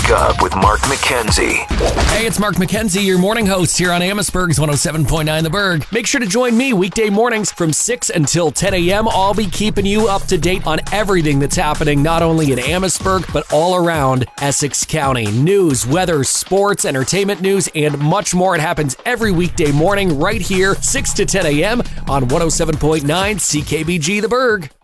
Wake Up with Mark McKenzie. Hey, it's Mark McKenzie, your morning host here on Amherstburg's 107.9 The Berg. Make sure to join me weekday mornings from 6 until 10 a.m. I'll be keeping you up to date on everything that's happening not only in Amherstburg, but all around Essex County. News, weather, sports, entertainment news, and much more. It happens every weekday morning right here, 6 to 10 a.m. on 107.9 CKBG The Berg.